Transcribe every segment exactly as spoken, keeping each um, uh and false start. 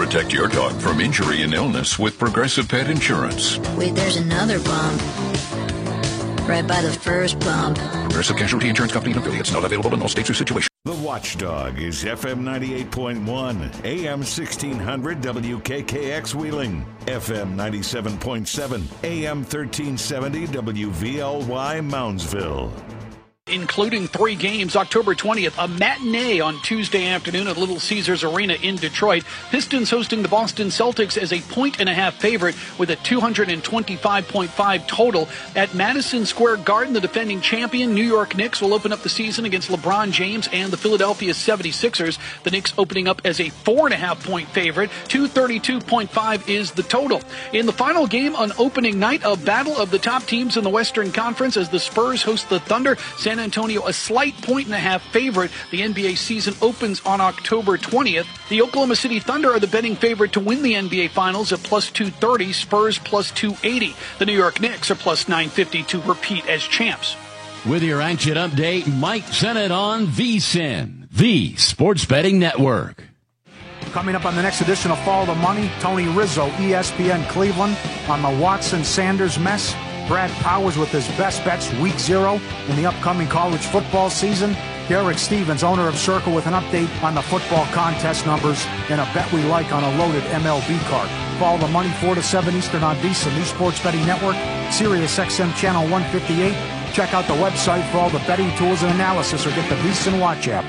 Protect your dog from injury and illness with Progressive Pet Insurance. Wait, there's another bump. Right by the first bump. Progressive Casualty Insurance Company and affiliates. Not available in all states or situations. The Watchdog is F M ninety-eight point one, A M sixteen hundred W K K X Wheeling, F M ninety-seven point seven, A M thirteen seventy W V L Y Moundsville. Including three games, October twentieth, a matinee on Tuesday afternoon at Little Caesars Arena in Detroit. Pistons hosting the Boston Celtics as a point and a half favorite with a two twenty-five point five total. At Madison Square Garden, the defending champion New York Knicks will open up the season against LeBron James and the Philadelphia seventy-sixers. The Knicks opening up as a four and a half point favorite. two thirty-two point five is the total. In the final game on opening night, a battle of the top teams in the Western Conference as the Spurs host the Thunder. San Antonio a slight point and a half favorite. The N B A season opens on October twentieth. The Oklahoma City Thunder are the betting favorite to win the N B A Finals at plus two thirty, Spurs plus two eighty. The New York Knicks are plus nine fifty to repeat as champs. With your action update, Mike Sennett on VSiN, the Sports Betting Network. Coming up on the next edition of Follow the Money, Tony Rizzo, E S P N Cleveland, on the Watson-Sanders mess. Brad Powers with his best bets week zero in the upcoming college football season. Derek Stevens, owner of Circle, with an update on the football contest numbers and a bet we like on a loaded M L B card. Follow the money four to seven Eastern on VSiN, the Sports Betting Network, Sirius X M Channel one fifty-eight. Check out the website for all the betting tools and analysis or get the VSiN Watch app.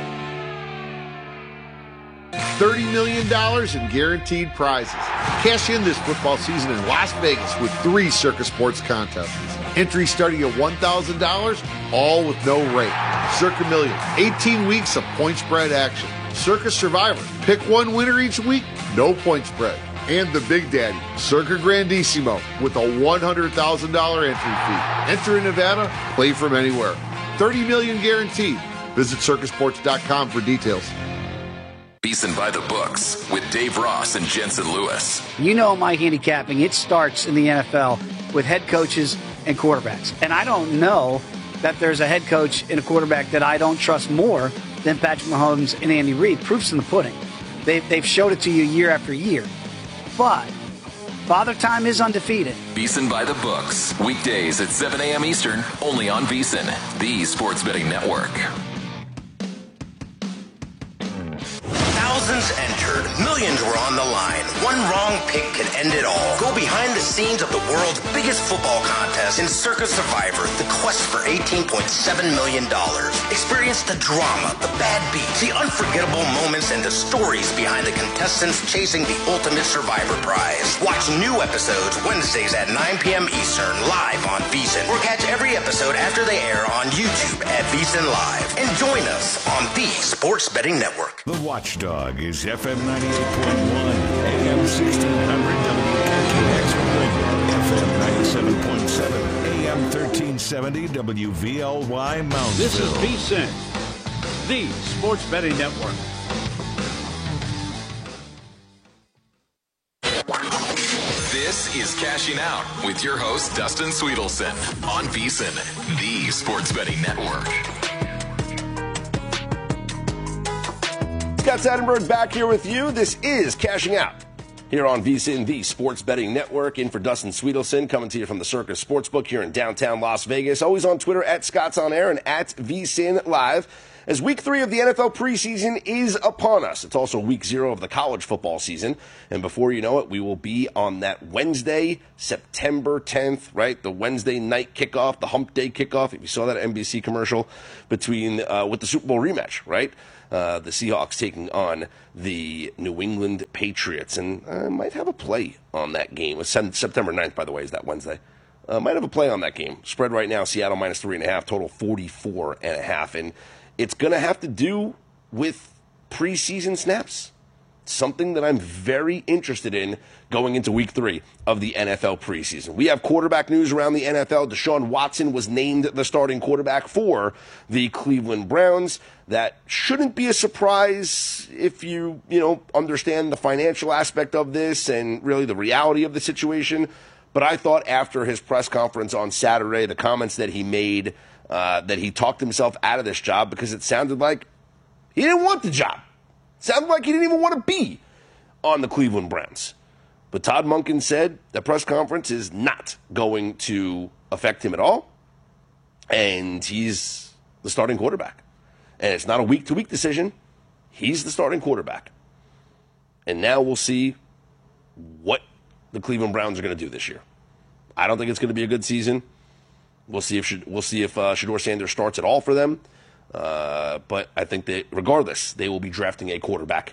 thirty million dollars in guaranteed prizes. Cash in this football season in Las Vegas with three Circa Sports contests. Entries starting at one thousand dollars, all with no rate. Circa Million, eighteen weeks of point spread action. Circa Survivor, pick one winner each week, no point spread. And the Big Daddy, Circa Grandissimo, with a one hundred thousand dollars entry fee. Enter in Nevada, play from anywhere. thirty million dollars guaranteed. Visit circa sports dot com for details. VSiN by the books with Dave Ross and Jensen Lewis. You know my handicapping, it starts in the N F L with head coaches and quarterbacks. And I don't know that there's a head coach and a quarterback that I don't trust more than Patrick Mahomes and Andy Reid. Proof's in the pudding. They've, they've showed it to you year after year. But Father Time is undefeated. VSiN by the books, weekdays at seven a.m. Eastern, only on VSiN, the Sports Betting Network. Thousands entered, millions were on the line. One wrong pick could end it all. Go behind the scenes of the world's biggest football contest in Circa Survivor, the quest for eighteen point seven million dollars. Experience the drama, the bad beats, the unforgettable moments, and the stories behind the contestants chasing the ultimate Survivor prize. Watch new episodes Wednesdays at nine p.m. Eastern, live on VSiN, or catch every episode after they air on YouTube at VSiN Live. And join us on the Sports Betting Network. The Watchdog is F M ninety-eight point one, A M sixteen hundred W K K X Wheeling, F M ninety-seven point seven, A M thirteen seventy W V L Y Moundsville. This is VSiN, the Sports Betting Network. This is Cashing Out with your host, Dustin Sweetelson, on VSiN, the Sports Betting Network. Scott Seidenberg back here with you. This is Cashing Out here on VSiN, the Sports Betting Network. In for Dustin Sweetelson, coming to you from the Circa Sportsbook here in downtown Las Vegas. Always on Twitter at Scott's On Air and at VSiN Live. As week three of the N F L preseason is upon us. It's also week zero of the college football season. And before you know it, we will be on that Wednesday, September tenth, right? The Wednesday night kickoff, the hump day kickoff. If you saw that N B C commercial between, uh, with the Super Bowl rematch, right? Uh, the Seahawks taking on the New England Patriots. And I uh, might have a play on that game. It's September ninth, by the way, is that Wednesday. Uh, might have a play on that game. Spread right now, Seattle minus three and a half, total forty-four and a half. And it's going to have to do with preseason snaps. Something that I'm very interested in going into week three of the N F L preseason. We have quarterback news around the N F L. Deshaun Watson was named the starting quarterback for the Cleveland Browns. That shouldn't be a surprise if you, you know, understand the financial aspect of this and really the reality of the situation. But I thought after his press conference on Saturday, the comments that he made, uh, that he talked himself out of this job because it sounded like he didn't want the job. Sounded like he didn't even want to be on the Cleveland Browns. But Todd Monken said the press conference is not going to affect him at all, and he's the starting quarterback. And it's not a week-to-week decision. He's the starting quarterback. And now we'll see what the Cleveland Browns are going to do this year. I don't think it's going to be a good season. We'll see if we'll see if uh, Shedeur Sanders starts at all for them. Uh, but I think that regardless, they will be drafting a quarterback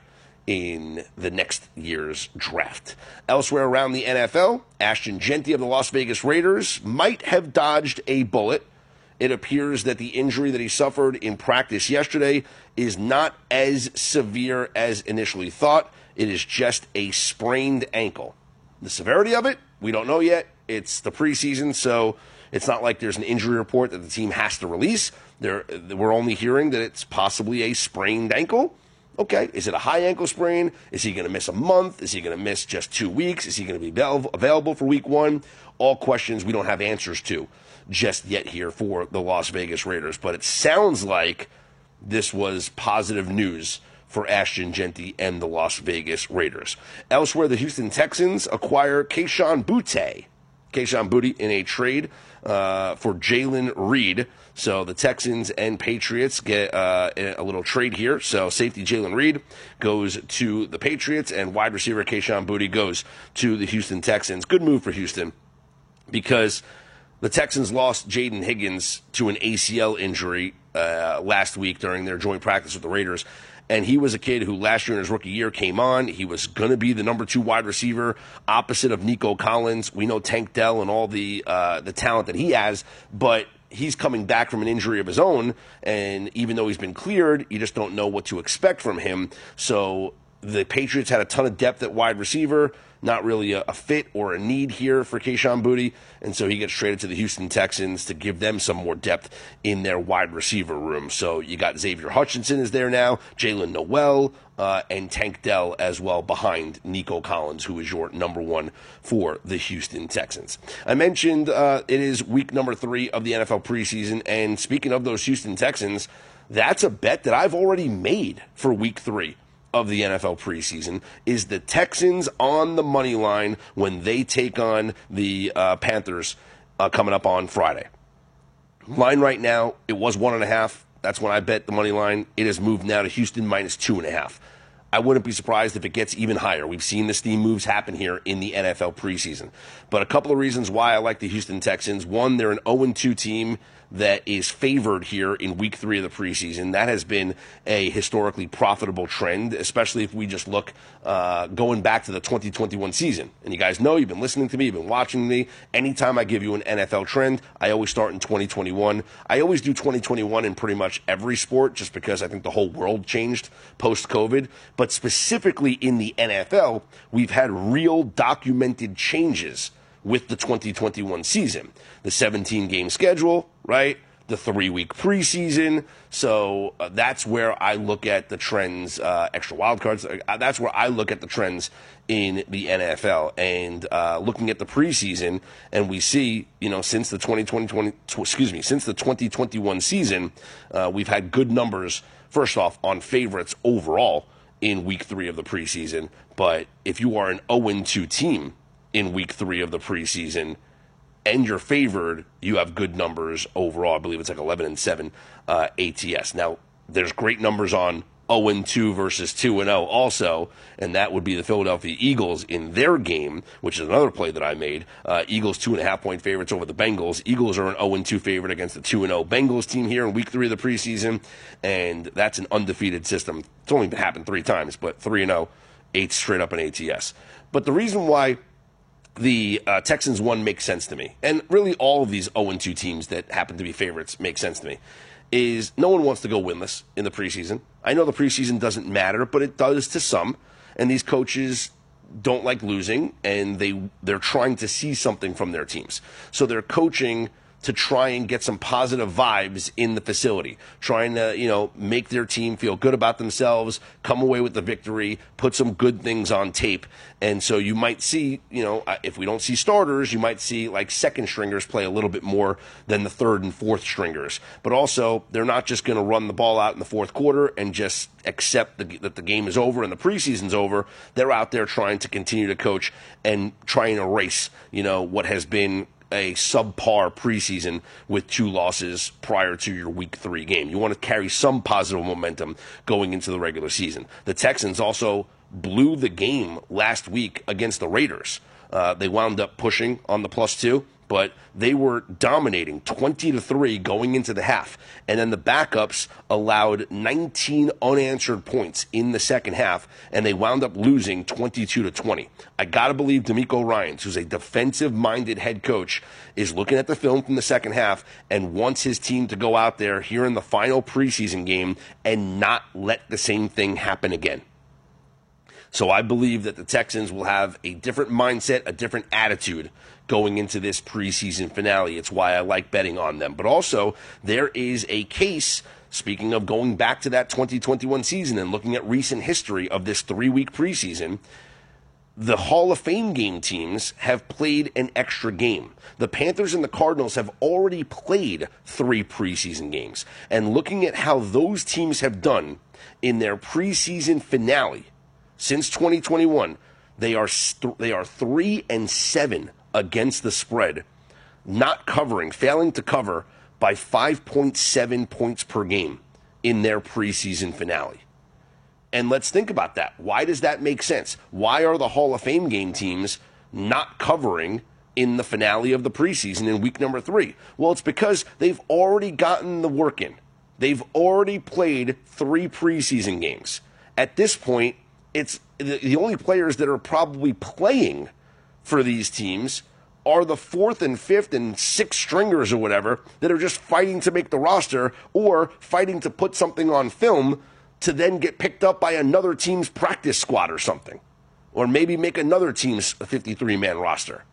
in the next year's draft. Elsewhere around the N F L, Ashton Jeanty of the Las Vegas Raiders might have dodged a bullet. It appears that the injury that he suffered in practice yesterday is not as severe as initially thought. It is just a sprained ankle. The severity of it, we don't know yet. It's the preseason, so it's not like there's an injury report that the team has to release. There, we're only hearing that it's possibly a sprained ankle. Okay, is it a high ankle sprain? Is he going to miss a month? Is he going to miss just two weeks? Is he going to be available for week one? All questions we don't have answers to just yet here for the Las Vegas Raiders. But it sounds like this was positive news for Ashton Jeanty and the Las Vegas Raiders. Elsewhere, the Houston Texans acquire Kayshon Boutte. Kayshon Boutte in a trade uh, for Jalen Reed. So the Texans and Patriots get uh, a little trade here. So safety Jalen Reed goes to the Patriots, and wide receiver Kayshon Boutte goes to the Houston Texans. Good move for Houston because the Texans lost Jaden Higgins to an A C L injury uh, last week during their joint practice with the Raiders. And he was a kid who last year in his rookie year came on. He was going to be the number two wide receiver opposite of Nico Collins. We know Tank Dell and all the uh, the talent that he has, but he's coming back from an injury of his own. And even though he's been cleared, you just don't know what to expect from him. So the Patriots had a ton of depth at wide receiver. Not really a, a fit or a need here for Kayshon Boutte, and so he gets traded to the Houston Texans to give them some more depth in their wide receiver room. So you got Xavier Hutchinson is there now, Jalen Noel, uh, and Tank Dell as well behind Nico Collins, who is your number one for the Houston Texans. I mentioned uh, it is week number three of the N F L preseason, and speaking of those Houston Texans, that's a bet that I've already made for week three of the N F L preseason, is the Texans on the money line when they take on the uh, Panthers uh, coming up on Friday. Line right now, it was one and a half. That's when I bet the money line. It has moved now to Houston minus two and a half. I wouldn't be surprised if it gets even higher. We've seen the steam moves happen here in the N F L preseason. But a couple of reasons why I like the Houston Texans. One, they're an oh and two team that is favored here in week three of the preseason. That has been a historically profitable trend, especially if we just look uh, going back to the twenty twenty-one season. And you guys know, you've been listening to me, you've been watching me. Anytime I give you an N F L trend, I always start in twenty twenty-one. I always do twenty twenty-one in pretty much every sport just because I think the whole world changed post-COVID. But specifically in the N F L, we've had real documented changes with the twenty twenty-one season. The seventeen-game schedule, right? The three-week preseason. So uh, that's where I look at the trends, uh, extra wildcards. Uh, that's where I look at the trends in the N F L. And uh, looking at the preseason, and we see, you know, since the twenty twenty, excuse me, since the twenty twenty-one season, uh, we've had good numbers, first off, on favorites overall in week three of the preseason. But if you are an oh and two team in week three of the preseason and you're favored, you have good numbers overall. I believe it's like eleven and seven uh, A T S. Now, there's great numbers on oh and two versus two and oh also, and that would be the Philadelphia Eagles in their game, which is another play that I made. Uh, Eagles two and a half point favorites over the Bengals. Eagles are an oh and two favorite against the two and oh Bengals team here in week three of the preseason, and that's an undefeated system. It's only happened three times, but three and oh, eight straight up in A T S. But the reason why the uh, Texans one makes sense to me, and really all of these oh and two teams that happen to be favorites make sense to me, is no one wants to go winless in the preseason. I know the preseason doesn't matter, but it does to some, and these coaches don't like losing, and they, they're trying to see something from their teams. So they're coaching to try and get some positive vibes in the facility, trying to, you know, make their team feel good about themselves, come away with the victory, put some good things on tape. And so you might see, you know, if we don't see starters, you might see like second stringers play a little bit more than the third and fourth stringers. But also, they're not just going to run the ball out in the fourth quarter and just accept the, that the game is over and the preseason's over. They're out there trying to continue to coach and try and erase, you know, what has been a subpar preseason with two losses prior to your week three game. You want to carry some positive momentum going into the regular season. The Texans also blew the game last week against the Raiders. Uh, they wound up pushing on the plus two, but they were dominating twenty to three going into the half. And then the backups allowed nineteen unanswered points in the second half, and they wound up losing twenty-two to twenty. I got to believe DeMeco Ryans, who's a defensive-minded head coach, is looking at the film from the second half and wants his team to go out there here in the final preseason game and not let the same thing happen again. So I believe that the Texans will have a different mindset, a different attitude going into this preseason finale. It's why I like betting on them. But also, there is a case, speaking of going back to that twenty twenty-one season and looking at recent history of this three-week preseason, the Hall of Fame game teams have played an extra game. The Panthers and the Cardinals have already played three preseason games. And looking at how those teams have done in their preseason finale, since twenty twenty-one, they are st- they are three and seven against the spread, not covering, failing to cover by five point seven points per game in their preseason finale. And let's think about that. Why does that make sense? Why are the Hall of Fame game teams not covering in the finale of the preseason in week number three? Well, it's because they've already gotten the work in. They've already played three preseason games. At this point, it's the, the only players that are probably playing for these teams are the fourth and fifth and sixth stringers or whatever that are just fighting to make the roster or fighting to put something on film to then get picked up by another team's practice squad or something, or maybe make another team's fifty-three man roster.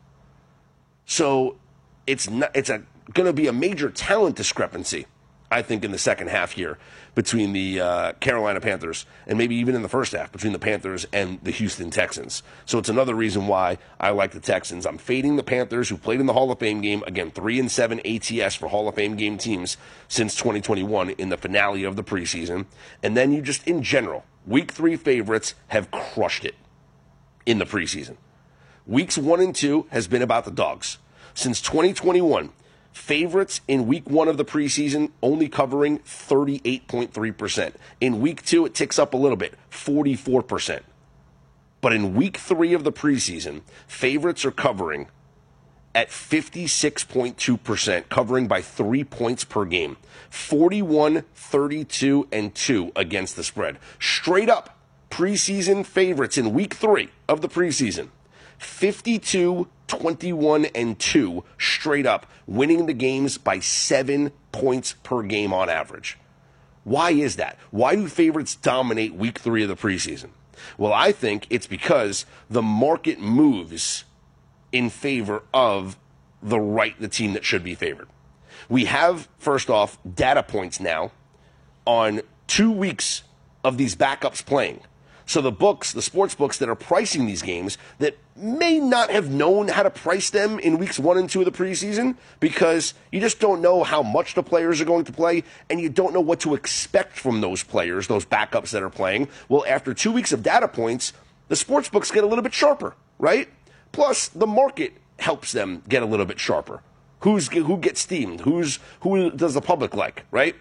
So it's not, it's a going to be a major talent discrepancy, I think, in the second half here between the uh, Carolina Panthers and maybe even in the first half between the Panthers and the Houston Texans. So it's another reason why I like the Texans. I'm fading the Panthers, who played in the Hall of Fame game. Again, three and seven A T S for Hall of Fame game teams since twenty twenty-one in the finale of the preseason. And then you just, in general, week three favorites have crushed it in the preseason. Weeks one and two has been about the dogs. Since twenty twenty-one, favorites in week one of the preseason only covering thirty-eight point three percent. In week two, it ticks up a little bit, forty-four percent. But in week three of the preseason, favorites are covering at fifty-six point two percent, covering by three points per game. forty-one, thirty-two, and two against the spread. Straight up, preseason favorites in week three of the preseason, fifty-two, twenty-one, and two straight up, winning the games by seven points per game on average. Why is that? Why do favorites dominate week three of the preseason? Well, I think it's because the market moves in favor of the right, the team that should be favored. We have, first off, data points now on two weeks of these backups playing. So the books, the sports books that are pricing these games that may not have known how to price them in weeks one and two of the preseason because you just don't know how much the players are going to play and you don't know what to expect from those players, those backups that are playing. Well, after two weeks of data points, the sports books get a little bit sharper, right? Plus, the market helps them get a little bit sharper. Who's who gets steamed? Who's who does the public like, right?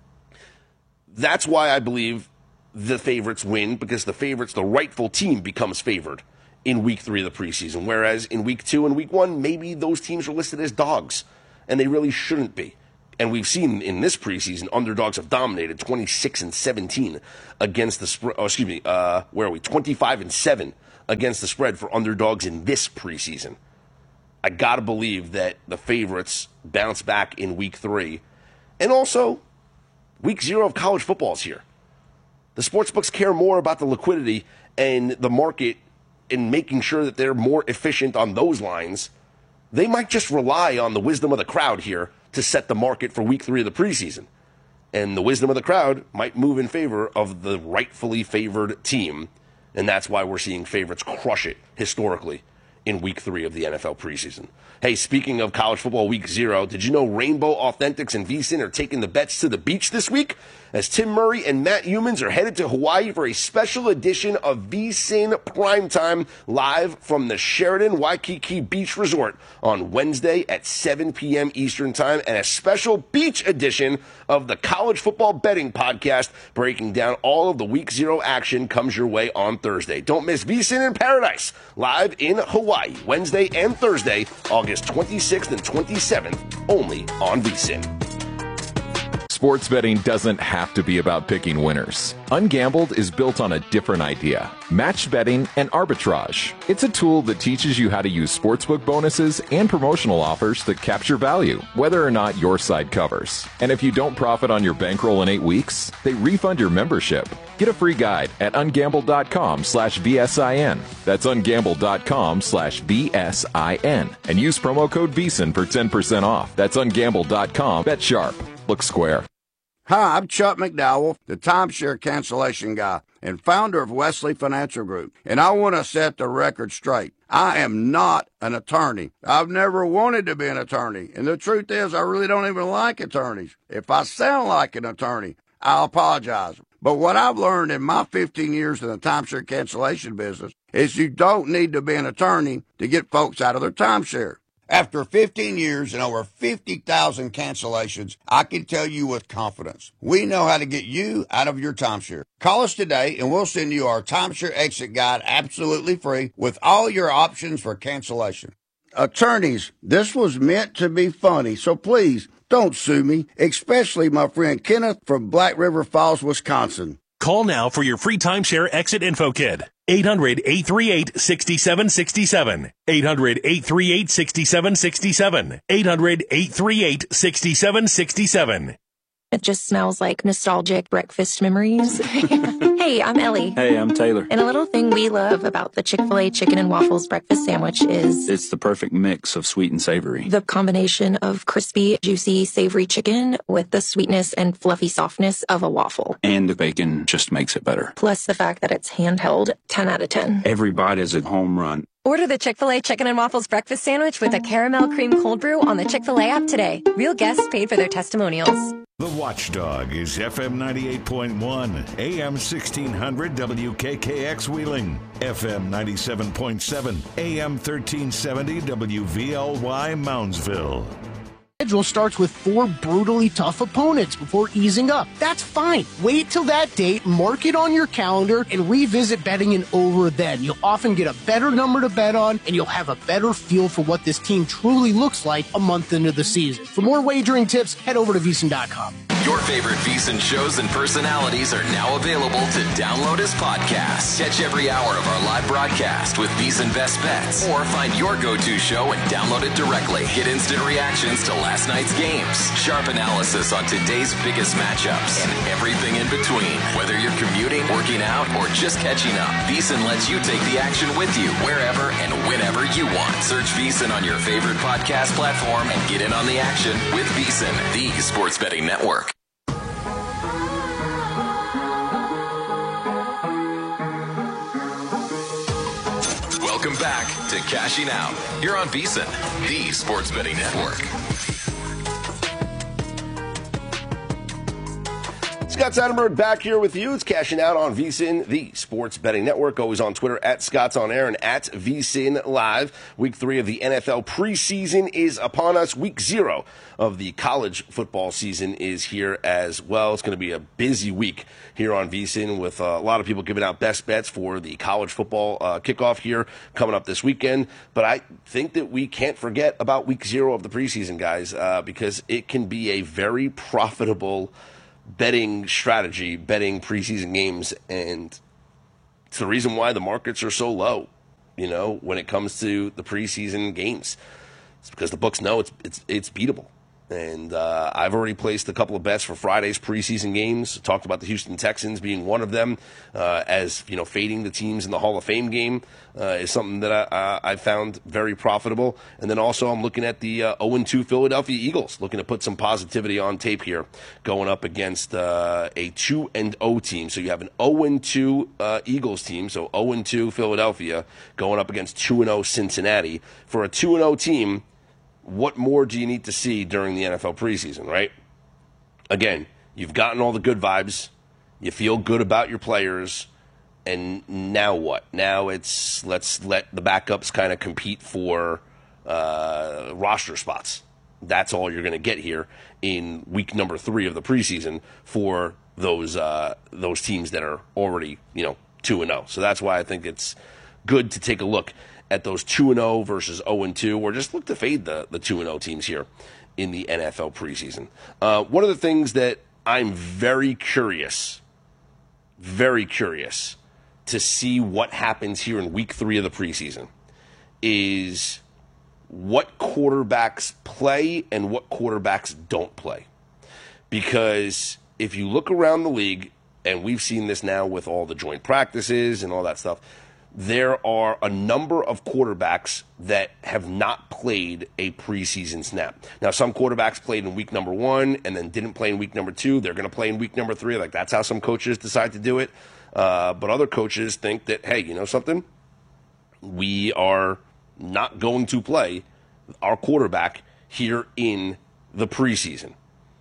That's why I believe the favorites win, because the favorites, the rightful team, becomes favored in week three of the preseason. Whereas in week two and week one, maybe those teams are listed as dogs, and they really shouldn't be. And we've seen in this preseason, underdogs have dominated twenty-six and seventeen against the spread. Oh, excuse me, uh, where are we? twenty-five and seven against the spread for underdogs in this preseason. I gotta believe that the favorites bounce back in week three, and also week zero of college football is here. The sportsbooks care more about the liquidity and the market in making sure that they're more efficient on those lines. They might just rely on the wisdom of the crowd here to set the market for week three of the preseason. And the wisdom of the crowd might move in favor of the rightfully favored team. And that's why we're seeing favorites crush it historically in week three of the N F L preseason. Hey, speaking of college football week zero, did you know Rainbow Authentics and VSiN are taking the bets to the beach this week? As Tim Murray and Matt Humans are headed to Hawaii for a special edition of VSiN Primetime live from the Sheraton Waikiki Beach Resort on Wednesday at seven p.m. Eastern Time, and a special beach edition of the College Football Betting Podcast breaking down all of the week zero action comes your way on Thursday. Don't miss VSiN in Paradise live in Hawaii Wednesday and Thursday, August twenty-sixth and twenty-seventh, only on VSiN. Sports betting doesn't have to be about picking winners. Ungambled is built on a different idea: matched betting and arbitrage. It's a tool that teaches you how to use sportsbook bonuses and promotional offers to capture value, whether or not your side covers. And if you don't profit on your bankroll in eight weeks, they refund your membership. Get a free guide at ungamble.com slash VSIN. That's ungamble.com slash VSIN. And use promo code VSiN for ten percent off. That's ungamble dot com. Bet sharp. Look square. Hi, I'm Chuck McDowell, the timeshare cancellation guy and founder of Wesley Financial Group. And I want to set the record straight. I am not an attorney. I've never wanted to be an attorney. And the truth is, I really don't even like attorneys. If I sound like an attorney, I apologize. But what I've learned in my fifteen years in the timeshare cancellation business is you don't need to be an attorney to get folks out of their timeshare. After fifteen years and over fifty thousand cancellations, I can tell you with confidence, we know how to get you out of your timeshare. Call us today and we'll send you our timeshare exit guide absolutely free with all your options for cancellation. Attorneys, this was meant to be funny, so please don't sue me, especially my friend Kenneth from Black River Falls, Wisconsin. Call now for your free timeshare exit info kit. eight hundred, eight three eight, six seven six seven. eight hundred, eight three eight, six seven six seven. eight hundred, eight three eight, six seven six seven. It just smells like nostalgic breakfast memories. Hey, I'm Ellie. Hey, I'm Taylor. And a little thing we love about the Chick-fil-A chicken and waffles breakfast sandwich is... it's the perfect mix of sweet and savory. The combination of crispy, juicy, savory chicken with the sweetness and fluffy softness of a waffle. And the bacon just makes it better. Plus the fact that it's handheld, ten out of ten. Every bite is a home run. Order the Chick-fil-A Chicken and Waffles breakfast sandwich with a caramel cream cold brew on the Chick-fil-A app today. Real guests paid for their testimonials. The Watchdog is F M ninety-eight point one, A M sixteen hundred W K K X Wheeling, F M ninety-seven point seven, A M thirteen seventy W V L Y Moundsville. Schedule starts with four brutally tough opponents before easing up. That's fine. Wait till that date, mark it on your calendar, and revisit betting in over then. You'll often get a better number to bet on, and you'll have a better feel for what this team truly looks like a month into the season. For more wagering tips, head over to V S I N dot com. Your favorite VSiN shows and personalities are now available to download as podcasts. Catch every hour of our live broadcast with VSiN Best Bets, or find your go-to show and download it directly. Get instant reactions to last night's games, sharp analysis on today's biggest matchups, and everything in between. Whether you're commuting, working out, or just catching up, VSiN lets you take the action with you wherever and whenever you want. Search VSiN on your favorite podcast platform and get in on the action with VSiN, the sports betting network. Welcome back to Cashing Out. You're on VSiN, the sports betting network. Scott Seidenberg back here with you. It's Cashing Out on VSiN, the sports betting network. Always on Twitter at Scott's On Air and at VSiN Live. Week three of the N F L preseason is upon us. Week zero of the college football season is here as well. It's going to be a busy week here on VSiN with uh, a lot of people giving out best bets for the college football uh, kickoff here coming up this weekend. But I think that we can't forget about week zero of the preseason, guys, uh, because it can be a very profitable betting strategy, betting preseason games, and it's the reason why the markets are so low, you know, when it comes to the preseason games. It's because the books know it's it's it's beatable. And uh, I've already placed a couple of bets for Friday's preseason games. Talked about the Houston Texans being one of them, uh, as you know, fading the teams in the Hall of Fame game uh, is something that I, uh, I found very profitable. And then also I'm looking at the uh, oh and two Philadelphia Eagles, looking to put some positivity on tape here, going up against uh, a two and oh team. So you have an oh and two uh, Eagles team, so oh and two Philadelphia going up against two and oh Cincinnati. For a two and oh team, what more do you need to see during the N F L preseason, right? Again, you've gotten all the good vibes. You feel good about your players. And now what? Now it's let's let the backups kind of compete for uh, roster spots. That's all you're going to get here in week number three of the preseason for those uh, those teams that are already, you know, two and oh. So that's why I think it's good to take a look at those two and oh versus oh and two, or just look to fade the, the two and oh teams here in the N F L preseason. Uh, one of the things that I'm very curious, very curious to see what happens here in week three of the preseason is what quarterbacks play and what quarterbacks don't play. Because if you look around the league, and we've seen this now with all the joint practices and all that stuff, there are a number of quarterbacks that have not played a preseason snap. Now, some quarterbacks played in week number one and then didn't play in week number two. They're going to play in week number three. Like, that's how some coaches decide to do it. Uh, but other coaches think that, hey, you know something? We are not going to play our quarterback here in the preseason.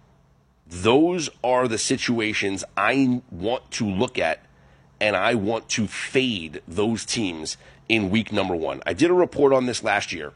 Those are the situations I want to look at, and I want to fade those teams in week number one. I did a report on this last year,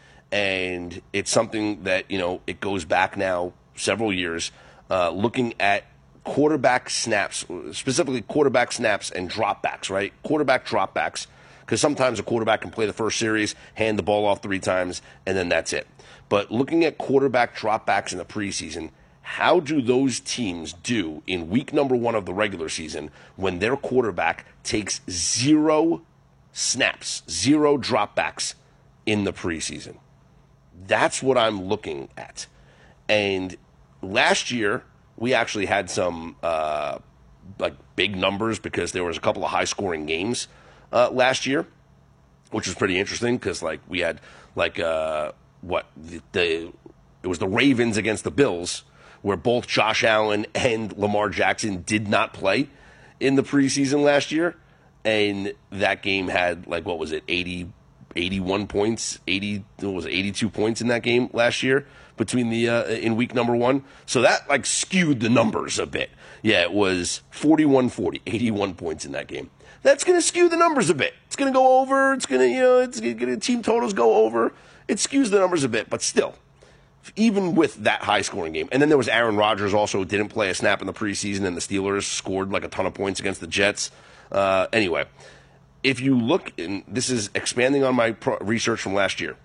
and it's something that, you know, it goes back now several years, uh, looking at quarterback snaps, specifically quarterback snaps and dropbacks, right? Quarterback dropbacks, because sometimes a quarterback can play the first series, hand the ball off three times, and then that's it. But looking at quarterback dropbacks in the preseason, how do those teams do in week number one of the regular season when their quarterback takes zero snaps, zero dropbacks in the preseason? That's what I'm looking at. And last year, we actually had some uh, like big numbers because there was a couple of high-scoring games uh, last year, which was pretty interesting because like we had like uh, what the, the it was the Ravens against the Bills, where both Josh Allen and Lamar Jackson did not play in the preseason last year. And that game had, like, what was it, eighty, eighty-one points, eighty, what was it, eighty-two points in that game last year between the, uh, in week number one. So that, like, skewed the numbers a bit. Yeah, it was forty-one forty, eighty-one points in that game. That's going to skew the numbers a bit. It's going to go over. It's going to, you know, it's going to, team totals go over. It skews the numbers a bit, but still, even with that high-scoring game. And then there was Aaron Rodgers also, who didn't play a snap in the preseason, and the Steelers scored like a ton of points against the Jets. Uh, anyway, if you look, and this is expanding on my pro- research from last year,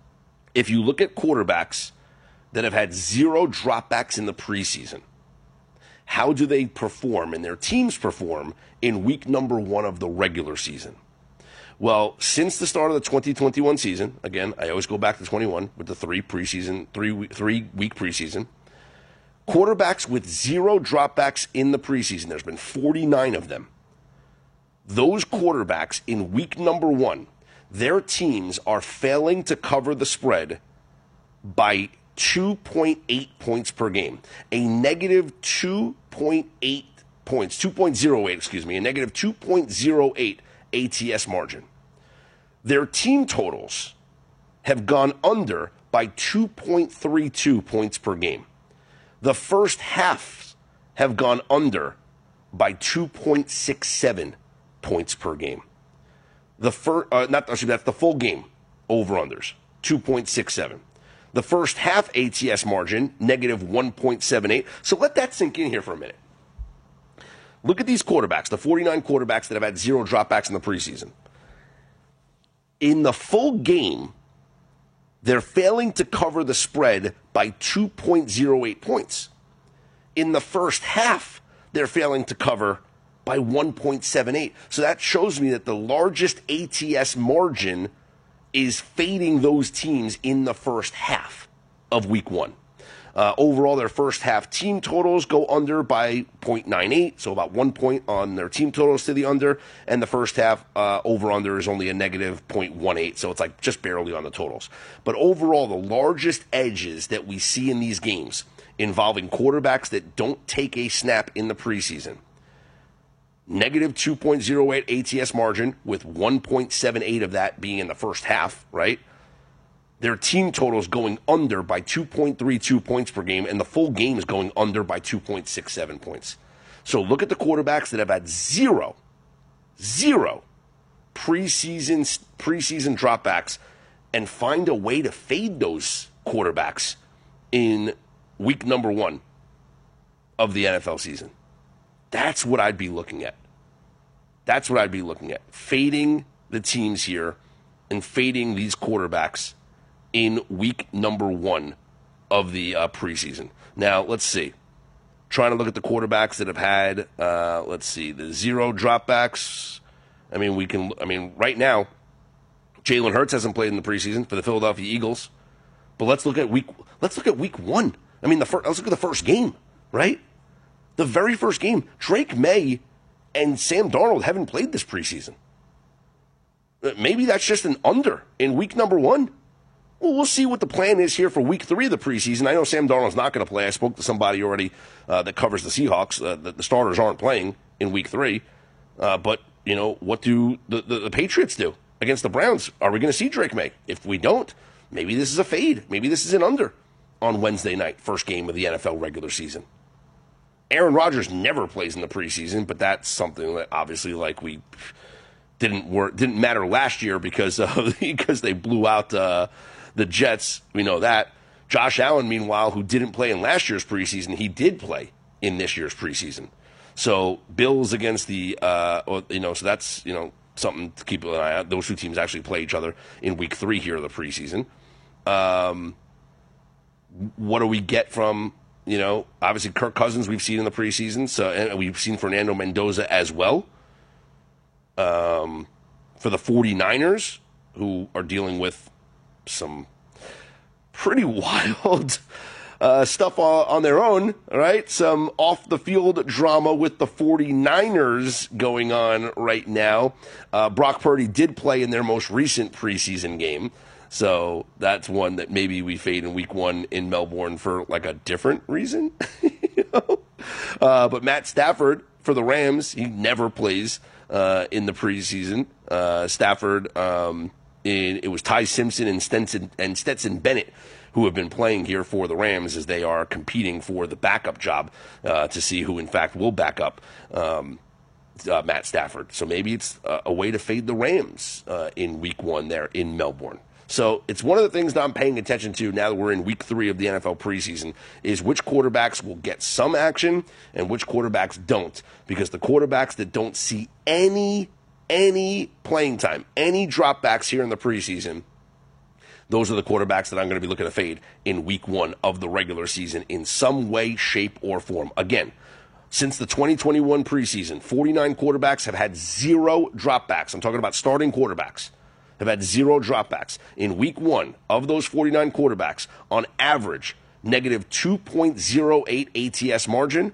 if you look at quarterbacks that have had zero dropbacks in the preseason, how do they perform and their teams perform in week number one of the regular season? Well, since the start of the twenty twenty-one season, again, I always go back to twenty-one with the three preseason, three three week preseason, quarterbacks with zero dropbacks in the preseason, there's been forty-nine of them. Those quarterbacks in week number one, their teams are failing to cover the spread by two point eight points per game, a negative two point eight points, two point oh eight, excuse me, a negative two point oh eight A T S margin. Their team totals have gone under by two point three two points per game. The first half have gone under by two point six seven points per game. The first, uh, not actually, that's the full game over-unders, two point six seven. The first half A T S margin, negative one point seven eight. So let that sink in here for a minute. Look at these quarterbacks, the forty-nine quarterbacks that have had zero dropbacks in the preseason. In the full game, they're failing to cover the spread by two point oh eight points. In the first half, they're failing to cover by one point seven eight. So that shows me that the largest A T S margin is fading those teams in the first half of week one. Uh, overall, their first half team totals go under by point nine eight, so about one point on their team totals to the under. And the first half uh, over-under is only a negative point one eight, so it's like just barely on the totals. But overall, the largest edges that we see in these games involving quarterbacks that don't take a snap in the preseason. Negative two point oh eight A T S margin, with one point seven eight of that being in the first half, right? Their team totals going under by two point three two points per game, and the full game is going under by two point six seven points. So look at the quarterbacks that have had zero, zero preseason, preseason dropbacks and find a way to fade those quarterbacks in week number one of the N F L season. That's what I'd be looking at. That's what I'd be looking at. Fading the teams here and fading these quarterbacks in week number one of the uh, preseason. Now, let's see. Trying to look at the quarterbacks that have had, uh, let's see, the zero dropbacks. I mean, we can, I mean, right now, Jalen Hurts hasn't played in the preseason for the Philadelphia Eagles. But let's look at week, let's look at week one. I mean, the first, let's look at the first game, right? The very first game. Drake May and Sam Darnold haven't played this preseason. Maybe that's just an under in week number one. Well, we'll see what the plan is here for week three of the preseason. I know Sam Darnold's not going to play. I spoke to somebody already uh, that covers the Seahawks. Uh, the, the starters aren't playing in week three. Uh, but, you know, what do the, the, the Patriots do against the Browns? Are we going to see Drake May? If we don't, maybe this is a fade. Maybe this is an under on Wednesday night, first game of the N F L regular season. Aaron Rodgers never plays in the preseason, but that's something that obviously, like, we didn't work, didn't matter last year because uh, because they blew out uh, the Jets. We know that. Josh Allen, meanwhile, who didn't play in last year's preseason, he did play in this year's preseason. So Bills against the, uh, you know, so that's, you know, something to keep an eye on. Those two teams actually play each other in week three here of the preseason. Um, what do we get from, you know, obviously Kirk Cousins we've seen in the preseason, so and we've seen Fernando Mendoza as well. Um, for the 49ers, who are dealing with some pretty wild uh, stuff on, on their own, all right? Some off-the-field drama with the 49ers going on right now. Uh, Brock Purdy did play in their most recent preseason game. So that's one that maybe we fade in week one in Melbourne for like a different reason. you know? uh, but Matt Stafford for the Rams, he never plays uh, in the preseason. Uh, Stafford, um, in, it was Ty Simpson and Stetson, and Stetson Bennett who have been playing here for the Rams as they are competing for the backup job uh, to see who in fact will back up um, uh, Matt Stafford. So maybe it's a, a way to fade the Rams uh, in week one there in Melbourne. So it's one of the things that I'm paying attention to now that we're in week three of the N F L preseason is which quarterbacks will get some action and which quarterbacks don't. Because the quarterbacks that don't see any, any playing time, any dropbacks here in the preseason, those are the quarterbacks that I'm going to be looking to fade in week one of the regular season in some way, shape, or form. Again, since the twenty twenty-one preseason, forty-nine quarterbacks have had zero dropbacks. I'm talking about starting quarterbacks. Have had zero dropbacks. In week one of those forty-nine quarterbacks, on average, negative two point oh eight A T S margin.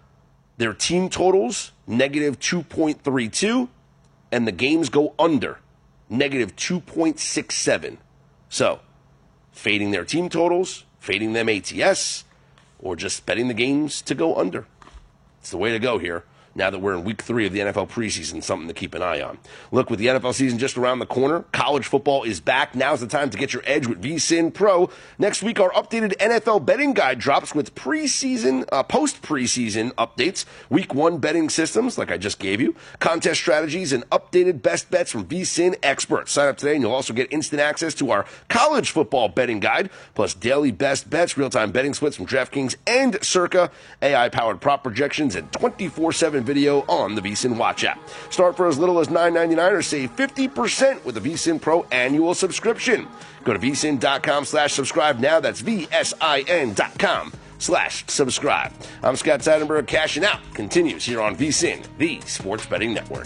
Their team totals, negative two point three two, and the games go under, negative two point six seven. So, fading their team totals, fading them A T S, or just betting the games to go under. It's the way to go here. Now that we're in week three of the N F L preseason, something to keep an eye on. Look, with the N F L season just around the corner, college football is back. Now's the time to get your edge with V S I N Pro. Next week, our updated N F L betting guide drops with preseason, uh, post-preseason updates, week one betting systems, like I just gave you, contest strategies, and updated best bets from V S I N experts. Sign up today, and you'll also get instant access to our college football betting guide, plus daily best bets, real-time betting splits from DraftKings and Circa, A I-powered prop projections, and twenty-four seven video on the V S I N Watch app. Start for as little as nine ninety-nine or save fifty percent with the V S I N Pro annual subscription. Go to V S I N dot com slash subscribe now. That's V S I N dot com slash subscribe. I'm Scott Seidenberg. Cashing Out continues here on V S I N, the Sports Betting Network.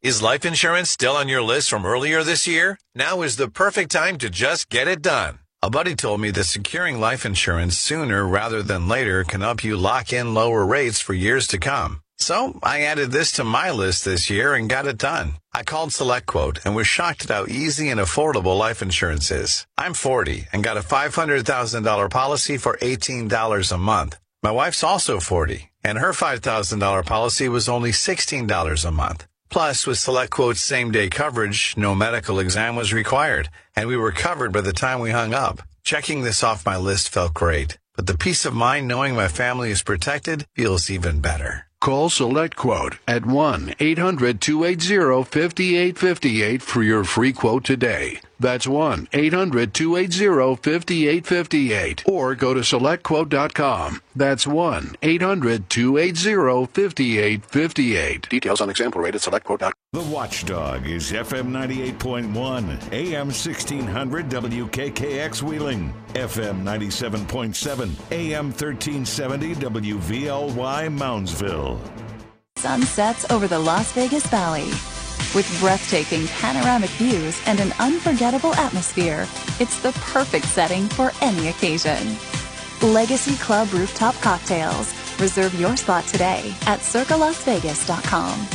Is life insurance still on your list from earlier this year? Now is the perfect time to just get it done. A buddy told me that securing life insurance sooner rather than later can help you lock in lower rates for years to come. So I added this to my list this year and got it done. I called SelectQuote and was shocked at how easy and affordable life insurance is. I'm forty and got a five hundred thousand dollars policy for eighteen dollars a month. My wife's also forty, and her five thousand dollars policy was only sixteen dollars a month. Plus, with SelectQuote's same-day coverage, no medical exam was required, and we were covered by the time we hung up. Checking this off my list felt great, but the peace of mind knowing my family is protected feels even better. Call SelectQuote at one eight hundred two eight zero five eight five eight for your free quote today. That's one eight hundred two eight zero five eight five eight. Or go to select quote dot com. That's one eight hundred two eight zero five eight five eight. Details on example rate at select quote dot com. The Watchdog is F M ninety-eight point one, A M sixteen hundred W K K X Wheeling, F M ninety-seven point seven, A M thirteen seventy W V L Y Moundsville. Sunsets over the Las Vegas Valley. With breathtaking panoramic views and an unforgettable atmosphere, it's the perfect setting for any occasion. Legacy Club Rooftop Cocktails. Reserve your spot today at circa las vegas dot com.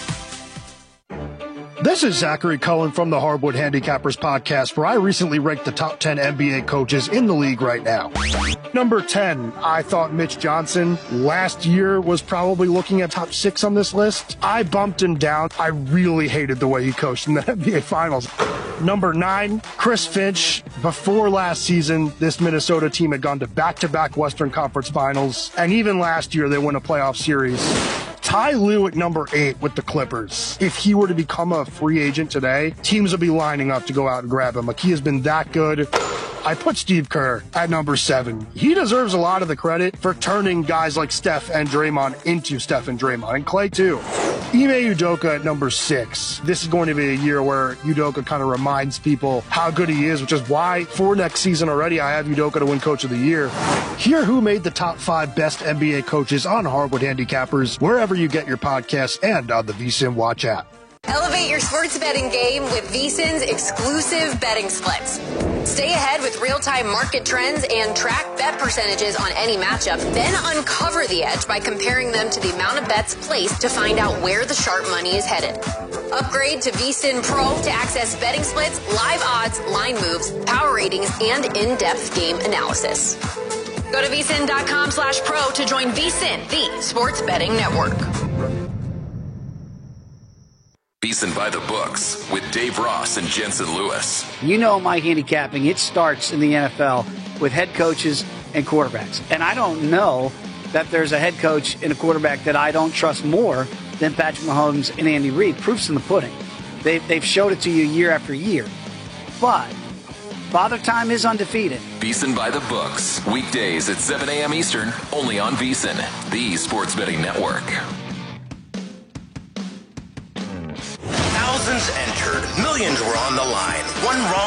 This is Zachary Cohen from the Hardwood Handicappers podcast, where I recently ranked the top ten N B A coaches in the league right now. Number ten, I thought Mitch Johnson last year was probably looking at top six on this list. I bumped him down. I really hated the way he coached in the N B A Finals. Number nine, Chris Finch. Before last season, this Minnesota team had gone to back-to-back Western Conference Finals, and even last year they won a playoff series. Ty Lue at number eight with the Clippers. If he were to become a free agent today, teams would be lining up to go out and grab him. Like, he has been that good. I put Steve Kerr at number seven. He deserves a lot of the credit for turning guys like Steph and Draymond into Steph and Draymond, and Clay too. Ime Udoka at number six. This is going to be a year where Udoka kind of reminds people how good he is, which is why for next season already I have Udoka to win Coach of the Year. Hear who made the top five best N B A coaches on Hardwood Handicappers, wherever you get your podcasts and on the V S I N Watch app. Elevate your sports betting game with V S I N's exclusive betting splits. Stay ahead with real-time market trends and track bet percentages on any matchup. Then uncover the edge by comparing them to the amount of bets placed to find out where the sharp money is headed. Upgrade to V S I N Pro to access betting splits, live odds, line moves, power ratings, and in-depth game analysis. Go to V S I N dot com slash pro to join V S I N, the sports betting network. VSiN by the books with Dave Ross and Jensen Lewis. You know my handicapping, it starts in the N F L with head coaches and quarterbacks. And I don't know that there's a head coach and a quarterback that I don't trust more than Patrick Mahomes and Andy Reid. Proof's in the pudding. They've, they've showed it to you year after year. But Father Time is undefeated. VSiN by the books. Weekdays at seven a.m. Eastern, only on VSiN, the sports betting network. Thousands entered, millions were on the line. One wrong